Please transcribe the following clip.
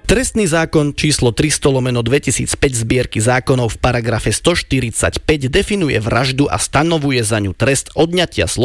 Trestný zákon číslo 300/2005 zbierky zákonov v paragrafe 145 definuje vraždu a stanovuje za ňu trest odňatia